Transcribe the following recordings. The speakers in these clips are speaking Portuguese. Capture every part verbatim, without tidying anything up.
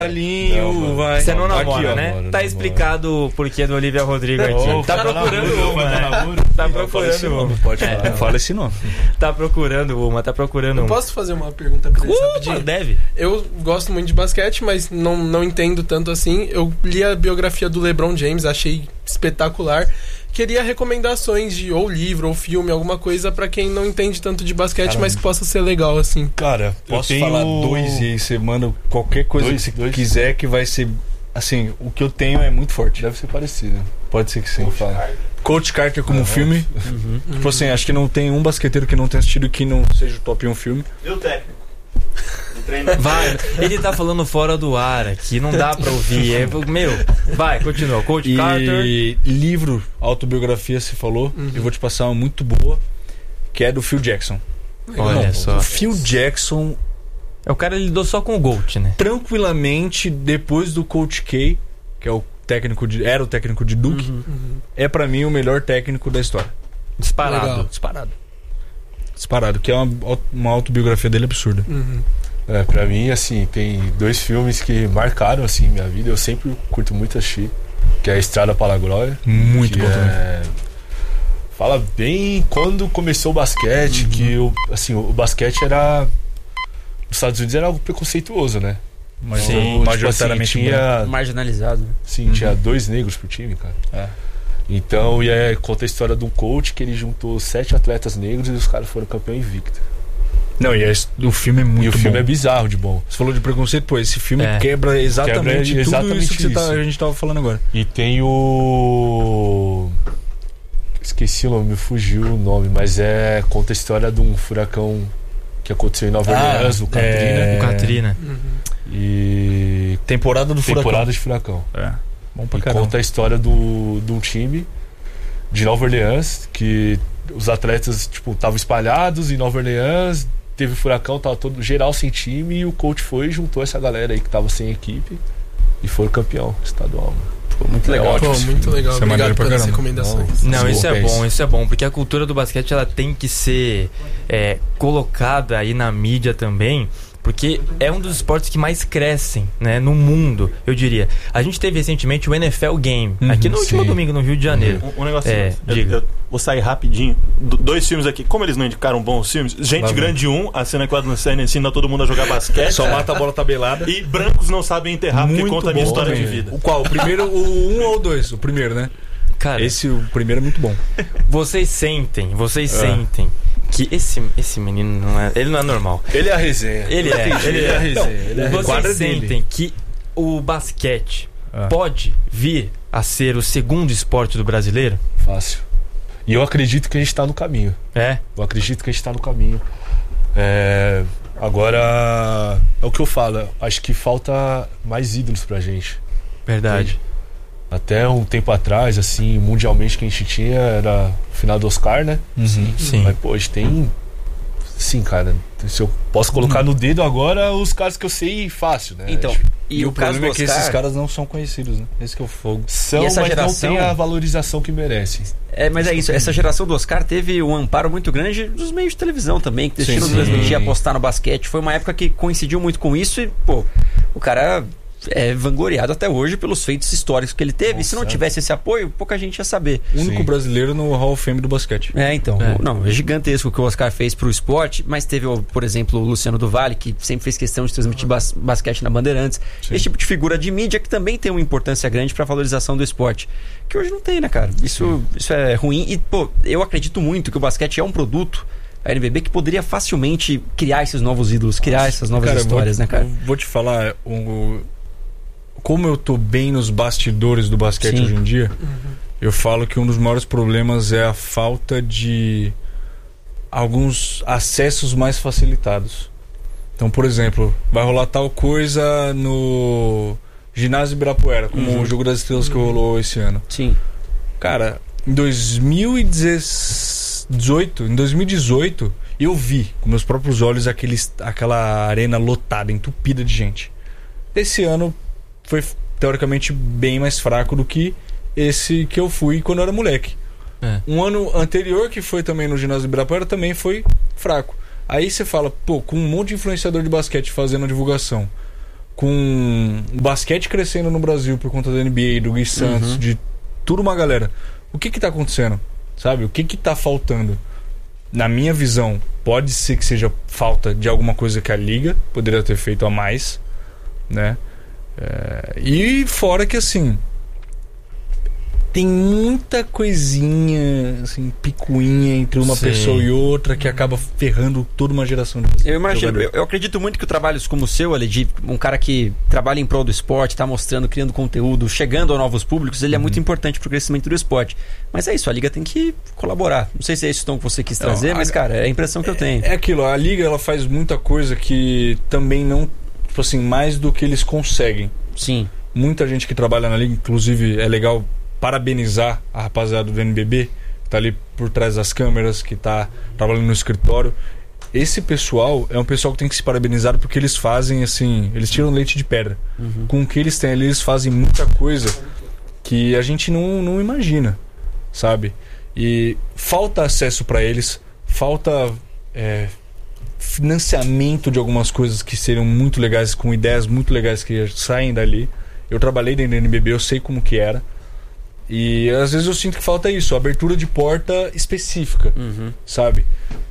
Não, vai. Você não Aqui, namora, ó, né? namoro, tá namoro. explicado o porquê do Olivia Rodrigo aqui. Oh, tá procurando namoro, uma, né? namoro. Tá Não, procurando não uma. pode falar. Não fala esse nome. Tá procurando uma, tá procurando Eu uma. posso fazer uma pergunta pra eles Uh, rapidinho? deve. Eu gosto muito de basquete, mas não, não entendo tanto assim. Eu li a biografia do LeBron James, achei espetacular. Queria recomendações de ou livro ou filme, alguma coisa pra quem não entende tanto de basquete, Caramba. mas que possa ser legal, assim. Cara, posso tenho... falar dois e aí você manda qualquer coisa dois, que você dois. quiser que vai ser... Assim, o que eu tenho é muito forte. Deve ser parecido. Pode ser que sim. Coach fala. Carter. Coach Carter como uhum. filme. Uhum. Tipo assim, acho que não tem um basqueteiro que não tenha assistido que não seja o top um filme. E o técnico? Vai, ele tá falando fora do ar aqui, não dá pra ouvir. É, meu, vai, continua. Coach e Carter. Livro, autobiografia, você falou. Uhum. Eu vou te passar uma muito boa, que é do Phil Jackson. Olha não, só. O Phil Jackson. É o cara que lidou só com o Gold, né? Tranquilamente, depois do Coach K, que é o técnico de, era o técnico de Duke, uhum, uhum. é pra mim o melhor técnico da história. Disparado. Legal. Disparado. Disparado, que é uma, uma autobiografia dele absurda. Uhum. É, pra mim, assim, tem dois filmes que marcaram, assim, minha vida. Eu sempre curto muito assistir, que é A Estrada para a Glória. Muito bom também. É... Fala bem quando começou o basquete, uhum. que o, assim, o basquete era... Nos Estados Unidos era algo preconceituoso, né? Mas Sim, então, majoritariamente tipo assim, tinha... marginalizado. Sim, uhum. tinha dois negros por time, cara. É. Então, e é, conta a história de um coach que ele juntou sete atletas negros e os caras foram campeão invicto. Não, e é, o filme é muito bom. E o filme bom. é bizarro de bom. Você falou de preconceito, pô, esse filme é. quebra exatamente quebra tudo exatamente isso que isso. Você tá, a gente tava falando agora. E tem o... Esqueci o nome, me fugiu o nome, mas é... Conta a história de um furacão que aconteceu em Nova ah, Orleans, o Katrina. É... O Katrina. Uhum. E... Temporada do Furacão. Temporada de Furacão. É. Bom pra e caramba. conta a história do, de um time de Nova Orleans, que os atletas, tipo, estavam espalhados em Nova Orleans, teve furacão, tava todo geral sem time, e o coach foi e juntou essa galera aí que tava sem equipe e foram campeão estadual. Pô, muito é legal. Ótimo, Pô, muito legal. Isso Obrigado é pelas recomendações. Não, isso é bom, isso é bom, porque a cultura do basquete ela tem que ser é, colocada aí na mídia também. Porque é um dos esportes que mais crescem, né, no mundo, eu diria. A gente teve recentemente o N F L Game, uhum, aqui no sim. último domingo, no Rio de Janeiro. Um, um negocinho, é, eu, diga. eu vou sair rapidinho. Do, dois filmes aqui, como eles não indicaram bons filmes, Gente Lá Grande um, a cena que o Adam Sandler ensina todo mundo a jogar basquete. Só mata a bola tabelada. E Brancos Não Sabem Enterrar, muito porque conta a minha história também. de vida. O qual? O primeiro, o um ou o dois? O primeiro, né? Cara, esse, o primeiro é muito bom. Vocês sentem, vocês é. sentem que esse, esse menino não é, ele não é normal. Ele é a resenha. Ele é, ele, ele é a resenha. Então, ele é vocês sentem dele. que o basquete ah. pode vir a ser o segundo esporte do brasileiro? Fácil. E eu acredito que a gente tá no caminho. É? Eu acredito que a gente tá no caminho. É, agora, é o que eu falo. Acho que falta mais ídolos pra gente. Verdade. Entende? Até um tempo atrás, assim, mundialmente que a gente tinha era o final do Oscar, né? Uhum, sim. sim. Mas, pô, hoje tem... Sim, cara. Se eu posso colocar uhum. no dedo agora os caras que eu sei fácil, né? Então, e, e o, o problema é que Oscar... esses caras não são conhecidos, né? Esse que é o fogo. São, mas geração... não tem a valorização que merecem. É, mas é isso. Essa geração do Oscar teve um amparo muito grande dos meios de televisão também, que decidiram transmitir, apostar no basquete. Foi uma época que coincidiu muito com isso e, pô, o cara... é vangloriado até hoje pelos feitos históricos que ele teve. Nossa, e se não tivesse esse apoio, pouca gente ia saber. O único Sim. brasileiro no Hall of Fame do basquete. É, então. É. Não, é gigantesco o que o Oscar fez pro esporte, mas teve, por exemplo, o Luciano do Vale, que sempre fez questão de transmitir bas- basquete na Bandeirantes. Sim. Esse tipo de figura de mídia que também tem uma importância grande pra valorização do esporte. Que hoje não tem, né, cara? Isso, isso é ruim. E, pô, eu acredito muito que o basquete é um produto, a N B B, que poderia facilmente criar esses novos ídolos, criar Nossa, essas novas cara, histórias, vou, né, cara? Vou te falar, um... como eu tô bem nos bastidores do basquete Sim. hoje em dia, uhum. eu falo que um dos maiores problemas é a falta de alguns acessos mais facilitados. Então, por exemplo, vai rolar tal coisa no ginásio Ibirapuera, como uhum. o Jogo das Estrelas uhum. que rolou esse ano. Sim. Cara, em dois mil e dezoito, em dois mil e dezoito, eu vi com meus próprios olhos aqueles, aquela arena lotada, entupida de gente. Esse ano foi teoricamente bem mais fraco do que esse que eu fui quando eu era moleque. É. Um ano anterior, que foi também no ginásio do Ibirapuera, também foi fraco. Aí você fala, pô, com um monte de influenciador de basquete fazendo a divulgação, com o basquete crescendo no Brasil por conta da N B A, do Gui Santos, Uhum. de tudo uma galera. O que que tá acontecendo? Sabe? O que que tá faltando? Na minha visão, pode ser que seja falta de alguma coisa que a Liga poderia ter feito a mais, né? É, e fora que assim, tem muita coisinha, assim, picuinha entre uma Sim. pessoa e outra que acaba ferrando toda uma geração de Eu imagino, jogador. eu, eu acredito muito que trabalhos como o seu, Ale, de um cara que trabalha em prol do esporte, tá mostrando, criando conteúdo, chegando a novos públicos, ele é muito importante pro crescimento do esporte. Mas é isso, a Liga tem que colaborar. Não sei se é esse tom que você quis trazer, Não, a- mas, cara, é a impressão que eu tenho. É aquilo, a Liga ela faz muita coisa que também não, tipo assim, mais do que eles conseguem. Sim. Muita gente que trabalha na Liga, inclusive é legal parabenizar a rapaziada do N B B, que tá ali por trás das câmeras, que tá trabalhando no escritório. Esse pessoal é um pessoal que tem que se parabenizar porque eles fazem assim, eles tiram leite de pedra. Uhum. Com o que eles têm ali, eles fazem muita coisa que a gente não, não imagina, sabe? E falta acesso para eles, falta é, financiamento de algumas coisas que seriam muito legais, com ideias muito legais que saem dali. Eu trabalhei dentro do N B B, eu sei como que era. E às vezes eu sinto que falta isso, abertura de porta específica, Uhum. sabe?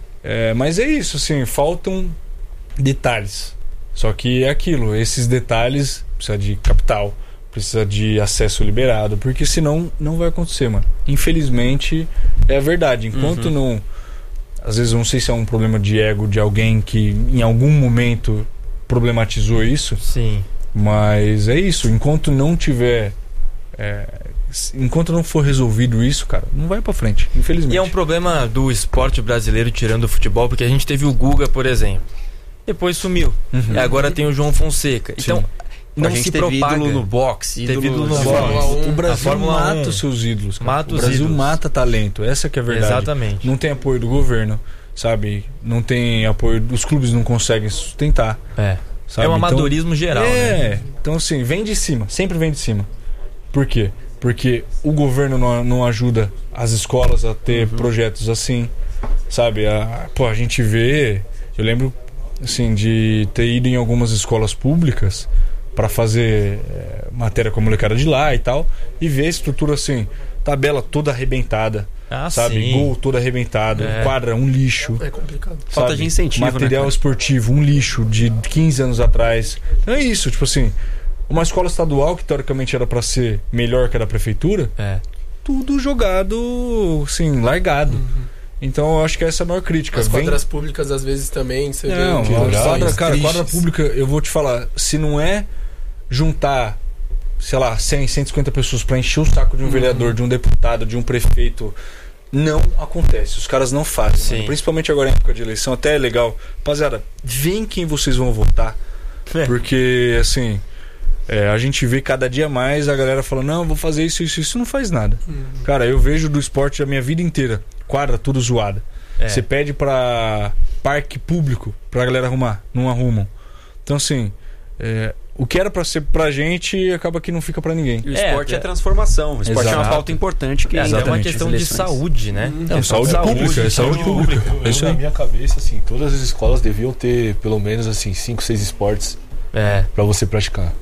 É, mas é isso, assim, faltam detalhes. Só que é aquilo, esses detalhes precisa de capital, precisa de acesso liberado, porque senão não vai acontecer, mano. Infelizmente, é a verdade. Enquanto Uhum. não... Às vezes eu não sei se é um problema de ego de alguém que em algum momento problematizou isso, Sim. mas é isso. Enquanto não tiver... é, enquanto não for resolvido isso, cara, não vai pra frente, infelizmente. E é um problema do esporte brasileiro tirando o futebol, porque a gente teve o Guga, por exemplo. Depois sumiu. Uhum. E agora tem o João Fonseca. Então, não a gente se teve propaga. ídolo no boxe, Teve ídolo ídolo no de boxe. Fórmula Fórmula um. um. O Brasil A Fórmula mata um. os seus ídolos, cara. Mata O os Brasil ídolos. mata talento, essa que é a verdade. Exatamente. Não tem apoio do governo, sabe? Não tem apoio, os clubes não conseguem sustentar, É. sabe? É um Então- amadorismo geral, É, né? então assim, vem de cima, sempre vem de cima. Por quê? Porque o governo não, não ajuda as escolas a ter projetos assim, sabe? A, pô, a gente vê, eu lembro assim de ter ido em algumas escolas públicas para fazer é, matéria com a molecada de lá e tal, e ver a estrutura assim, tabela toda arrebentada, Ah, sabe? sim. Gol todo arrebentado, É. quadra um lixo. É complicado. Falta sabe? de incentivo, né, Material cara? esportivo, um lixo de quinze anos atrás. Então é isso, tipo assim, uma escola estadual que teoricamente era pra ser melhor que a da prefeitura, É. tudo jogado, assim, largado. Então eu acho que essa é a maior crítica. As Vem- quadras públicas às vezes também, você Não, vê a situações quadra, cara, tristes. quadra pública, eu vou te falar, se não é juntar, sei lá, cem, cento e cinquenta pessoas pra encher o saco de um vereador, de um deputado, de um prefeito, não acontece. Os caras não fazem. Sim. Mano. Principalmente agora em época de eleição, até é legal. Rapaziada, vem quem vocês vão votar. É. Porque, assim, é, a gente vê cada dia mais a galera falando, não, vou fazer isso, isso, isso não faz nada. Cara, eu vejo do esporte a minha vida inteira. Quadra, tudo zoada. É. Você pede pra parque público pra galera arrumar, não arrumam. Então, assim, é, o que era pra ser pra gente acaba que não fica pra ninguém. E o É, esporte é, é. transformação. O esporte é uma Exato. pauta importante que É, até uma Exatamente. questão as de eleições. saúde, né? Uhum. Não, Questão de saúde pública, é saúde pública. É isso Eu, na aí. minha cabeça, assim, todas as escolas deviam ter pelo menos assim cinco, seis esportes É. pra você praticar.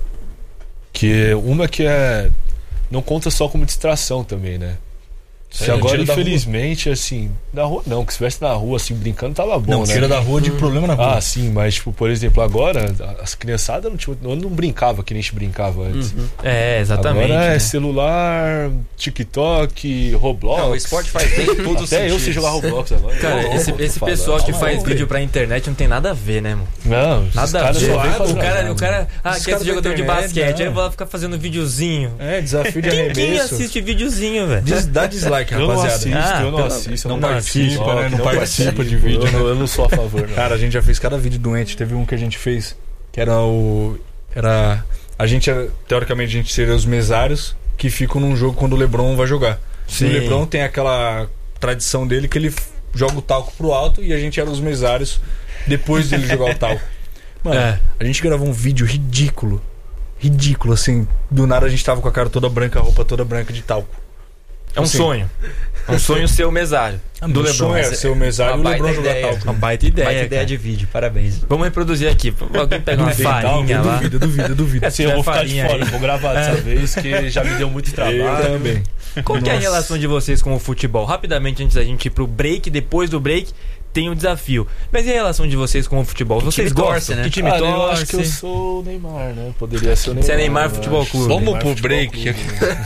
Que uma que é não conta só como distração também, né? Se É, agora, tira da infelizmente, assim, na rua não, que se estivesse na rua, assim, brincando, tava bom, Não, né? tira da rua de problema na rua. Ah, sim, mas, tipo, por exemplo, agora, as criançadas não, tinham, não, não brincava que nem a gente brincava antes. Uhum. É, exatamente. Agora é né? celular, TikTok, Roblox. Não, o esporte faz bem em todos os Até eu sei sentidos. jogar Roblox agora. Cara, Não, esse, não, esse tô pessoal falando. que Não, faz não, vídeo pra internet não tem nada a ver, né, mano? Não, esses Nada a caras ver. só vêm O fazer cara, nada. o cara, ah, Os quer caras ser da jogador de internet, basquete, não. aí vai lá ficar fazendo videozinho. É, desafio de Quem, quem arremesso. assiste videozinho, velho? Diz- Dá dislike, Eu não rapaziada. assisto, Ah, eu não pelo- assisto. eu não não participa, participo, né? Não não participa participo. de vídeo, eu, né? não, eu não sou a favor, não. Cara, a gente já fez cada vídeo doente. Teve um que a gente fez que era o. Era. A gente, era- teoricamente, a gente seria os mesários que ficam num jogo quando o LeBron vai jogar. Sim. O LeBron tem aquela tradição dele que ele f- joga o talco pro alto e a gente era os mesários depois dele jogar o talco. Mano, É. a gente gravou um vídeo ridículo. Ridículo, assim. Do nada a gente tava com a cara toda branca, a roupa toda branca de talco. É um Assim. sonho. É um sonho ser o mesário. Do Do meu LeBron. sonho é ser o mesário e o Uma LeBron baita jogar ideia. tal. Uma baita ideia. Baita ideia cara. de vídeo, parabéns. Vamos reproduzir aqui. Alguém pega uma farinha lá. Duvida, duvida, duvida. É, Assim, eu vou ficar de farinha fora, aí. eu vou gravar dessa vez, que já me deu muito trabalho. Eu também. Qual que é a Nossa. relação de vocês com o futebol? Rapidamente, antes da gente ir pro break, depois do break, tem o desafio. Mas e a relação de vocês com o futebol? Vocês time gostam? torce, né? Que time Cara, eu torce? acho que eu sou o Neymar, né? Poderia ser o Neymar. Você é Neymar né? Futebol Acho. Clube. Vamos Neymar pro Futebol break. Clube.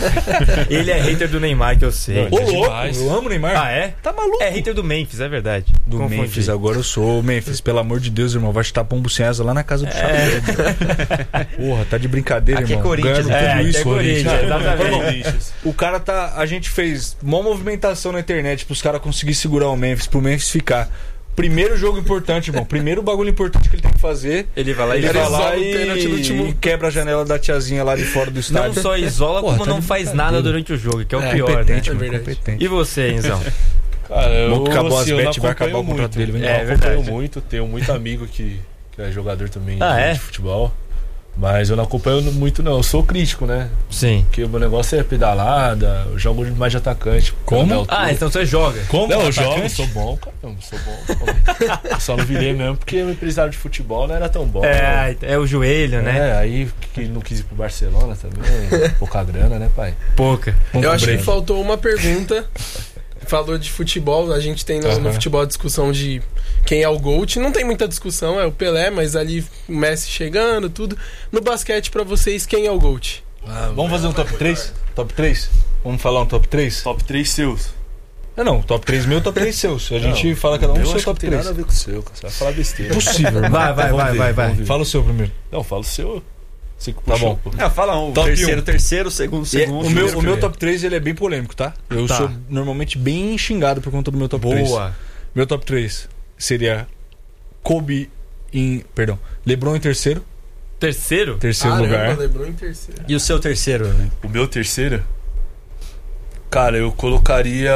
Ele é hater do Neymar, que eu sei. Não, Ô, É louco, demais. eu amo o Neymar. Ah, é? Tá maluco? É hater do Memphis, é verdade. Do Confundi. Memphis, agora eu sou o Memphis. Pelo amor de Deus, irmão. Vai chutar pombo sem asa lá na casa do É. Chapéu. Porra, tá de brincadeira, Aqui é irmão. Corinthians, Ganhando né? tudo É, aqui isso, é Corinthians, exatamente. Irmão, o cara tá. A gente fez uma movimentação na internet pros caras conseguirem segurar o Memphis, pro Memphis ficar. Primeiro jogo importante, irmão. Primeiro bagulho importante que ele tem que fazer. Ele vai lá e Ele vai resolve lá o pênalti no e, último- e quebra a janela da tiazinha lá de fora do Não estádio. só isola, Porra, como tá não de faz brincadeira. nada durante o jogo, que é o É, pior, né? competente, É mano, verdade. competente. E você, Enzão? Cara, eu, Bom que acabou as assim, eu não bets, vai acompanho acabar o contrato muito. dele, vem. Eu É não acompanho verdade. muito, tenho muito amigo que, que é jogador também Ah, de, é? de futebol. Mas eu não acompanho muito, não. Eu sou crítico, né? Sim. Porque o meu negócio é pedalada, eu jogo mais de atacante. Como? pela altura. Ah, então você joga. Como? Não, eu Atacante? jogo, sou bom, caramba, sou bom. Eu só não virei mesmo porque o empresário de futebol não era tão bom. É, é o joelho, né? É, aí que não quis ir pro Barcelona também, pouca grana, né, pai? Pouca. Vamos Eu pro acho break. que faltou uma pergunta. Falou de futebol, a gente tem no, no Aham. futebol a discussão de quem é o GOAT. Não tem muita discussão, é o Pelé, mas ali o Messi chegando, tudo. No basquete, pra vocês, quem é o GOAT? Vamos fazer um top três? Top três? Vamos falar um top três? Top três seus. Não, não, top três meu, top três seus. A gente Não, fala cada um eu o seu acho que top não tem três. nada a ver com o seu, cara. Você vai falar besteira. Possível, irmão. Vai, vai, Vamos vai, ver, vai, vai. vamos ver. Fala o seu primeiro. Não, fala o seu. Você que Tá puxou, bom. pô. Não, fala um. Top terceiro, um. terceiro, segundo, E segundo. o meu, o meu primeiro. top três ele é bem polêmico, tá? Eu Tá. sou normalmente bem xingado por conta do meu top três. Boa. Meu top três seria Kobe em. Perdão. LeBron em terceiro. Terceiro? Terceiro Caramba, lugar. LeBron em terceiro. E o seu terceiro? Né? O meu terceiro? Cara, eu colocaria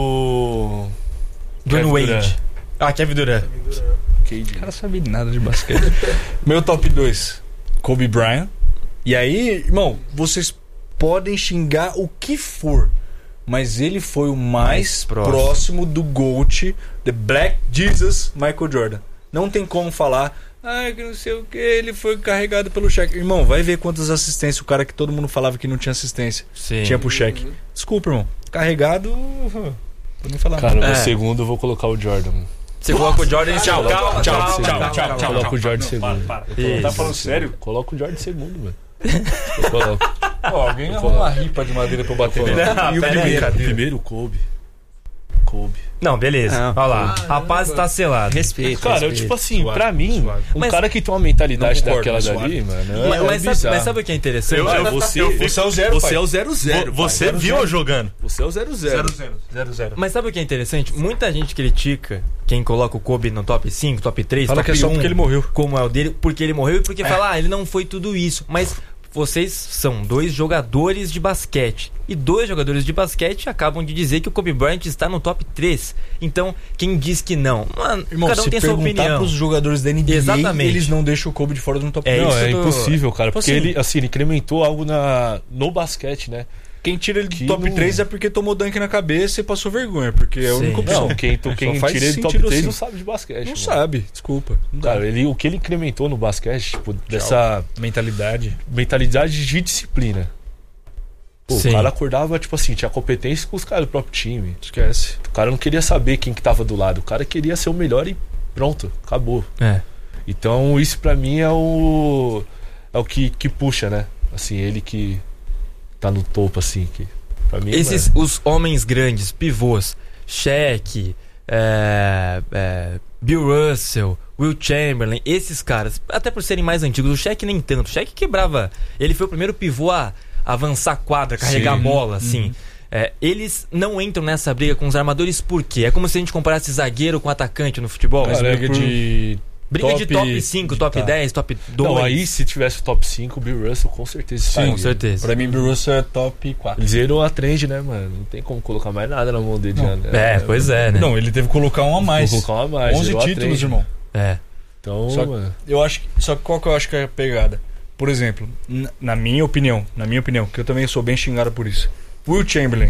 o. Dwayne Kevin Wade. Durant. Ah, Kevin Durant. K D. O cara sabe nada de basquete. Meu top dois, Kobe Bryant. E aí, irmão, vocês podem xingar o que for, mas ele foi o mais, Mais próximo. próximo. do GOAT, The Black Jesus, Michael Jordan. Não tem como falar, ah, que não sei o que, ele foi carregado pelo Shaq. Irmão, vai ver quantas assistências o cara que todo mundo falava que não tinha assistência Sim. tinha pro Shaq. Desculpa, irmão. Carregado, vou nem falar. Cara, o meu É. segundo eu vou colocar o Jordan. Você coloca o Jordan e tchau, Calma, tchau, tchau, calma, tchau, calma, tchau, tchau. Coloca o Jordan em segundo. Isso. Tá falando sério? Coloca o Jordan em segundo, mano. Eu coloco. Ó, alguém arruma uma ripa de madeira pra eu bater nele. Não, E o pera aí. primeiro? Primeiro, o Kobe. Kobe. Não, beleza. Não. Olha lá. Caramba. A paz está selada. Respeito. Cara, eu, respeito. tipo assim, Suave, pra mim, suave. um Mas- cara que tem uma mentalidade Não concordo, daquela mas dali, mano. Mas, é, mas é sabe, bizarro. mas sabe o que é interessante? Eu- eu- você, Você é o zero, Você pai. é o zero zero. Você viu jogando? Você é o zero zero. zero. Zero, zero. Mas sabe o que é interessante? Muita gente critica quem coloca o Kobe no top cinco, top três, Fala top que é só um, porque ele morreu. como é o dele, porque ele morreu e porque fala, ah, ele não foi tudo isso. Mas vocês são dois jogadores de basquete. E dois jogadores de basquete acabam de dizer que o Kobe Bryant está no top três. Então, quem diz que não? Mano, Irmão, cada um se tem sua perguntar opinião. pros jogadores da N B A, Exatamente. eles não deixam o Kobe de fora do top É três. Não, isso é do- impossível, cara. Porque assim, ele, assim, ele incrementou algo na, no basquete, né? Quem tira ele do Que top não- três é porque tomou dunk na cabeça e passou vergonha, porque é a Sim. única opção. Não, quem, tu- quem Só faz tira ele do top sentido três assim. não sabe de basquete. Não mano. sabe, desculpa. Não dá. Cara, ele, o que ele incrementou no basquete, tipo, dessa Mentalidade. mentalidade de disciplina. Pô, Sim. o cara acordava, tipo assim, tinha competência com os caras do próprio time. Esquece. O cara não queria saber quem que tava do lado. O cara queria ser o melhor e pronto, acabou. É. Então isso pra mim é o é o que, que puxa, né? Assim, ele que tá no topo, assim, que pra mim, Esses, mano, os homens grandes, pivôs, Shaq, é, é, Bill Russell, Will Chamberlain, esses caras, até por serem mais antigos, o Shaq nem tanto. O Shaq quebrava. Ele foi o primeiro pivô a avançar a quadra, carregar Sim. a bola, assim. Uhum. É, eles não entram nessa briga com os armadores por quê? É como se a gente comparasse zagueiro com atacante no futebol. Mas Cara, é briga por- de. briga de top cinco, top tá. dez, top dois. não, aí se tivesse o top cinco, o Bill Russell com certeza estaria. com certeza. Pra mim, Bill Russell é top quatro. Ele zerou a trend, né, mano? Não tem como colocar mais nada na mão dele. Não. já, né? É, pois é, né? Não, ele teve que colocar um a mais. Vou colocar uma a mais. onze zerou a títulos, trend. irmão. É. Então, Só- mano, Eu acho que, só que qual que eu acho que é a pegada? Por exemplo, n- na minha opinião, na minha opinião, que eu também sou bem xingado por isso. Will Chamberlain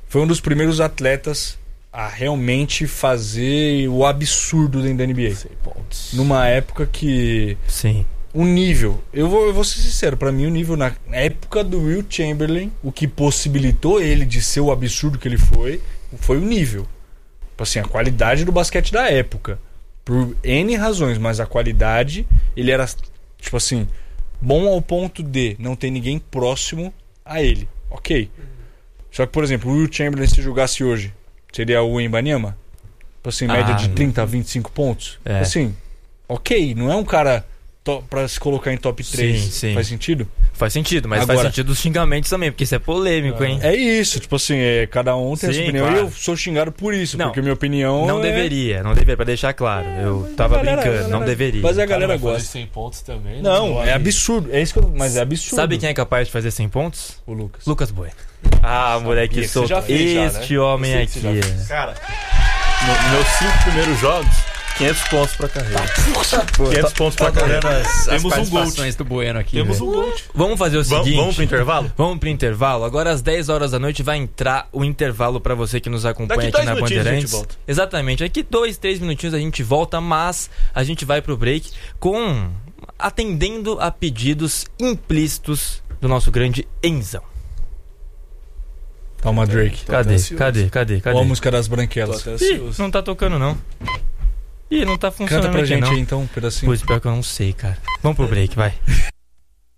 foi um dos primeiros atletas a realmente fazer o absurdo dentro da N B A. cem pontos. Numa época que... Sim. O nível, eu vou, eu vou ser sincero, pra mim o nível na época do Will Chamberlain, o que possibilitou ele de ser o absurdo que ele foi, foi o nível. Tipo assim, a qualidade do basquete da época. Por N razões, mas a qualidade, ele era, tipo assim, bom ao ponto de não ter ninguém próximo a ele. Ok. Só que, por exemplo, o Will Chamberlain, se jogasse hoje, seria o Wembanyama? Tipo assim, média Ah, de trinta a vinte e cinco pontos. É. Assim, ok, não é um cara to- pra se colocar em top três. Sim, sim. Faz sentido? Faz sentido, mas Agora- faz sentido os xingamentos também, porque isso é polêmico, hein? É isso, tipo assim, é, cada um tem a sua Sim, opinião. claro. E eu sou xingado por isso, Não, porque minha opinião Não é... deveria, não deveria, pra deixar claro. Eu tava a galera- brincando, a não galera- deveria. Mas a O cara galera vai fazer gosta. cem pontos também. Não, meu é amigo. absurdo. É isso que eu... Mas é absurdo. Sabe quem é capaz de fazer cem pontos? O Lucas. Lucas Bueno. Ah, moleque que você solto. já fez já, Este né? homem Eu sei que aqui. você já fez. é. Cara, no- nos meus cinco primeiros jogos, quinhentos pontos pra carreira. quinhentos pontos pra carreira. As, Temos um participações do Bueno aqui. Temos velho. um gol. Vamos fazer o Vamos, seguinte. vamos pro intervalo? Vamos pro intervalo. Agora às dez horas da noite vai entrar o intervalo pra você que nos acompanha Daqui aqui dois na minutinhos a gente Bandeirantes. volta. Exatamente. Daqui dois, três minutinhos a gente volta, mas a gente vai pro break com atendendo a pedidos implícitos do nosso grande Enzão. Calma, Drake. Tô Cadê? até ansioso. Cadê? Cadê? Cadê? Ou a música das Tô branquelas. até Ih, ansioso. não tá tocando não. Ih, não tá funcionando Canta pra aqui, gente não. aí então, um pedacinho. Pois pior que eu não sei, cara. Vamos pro break, vai.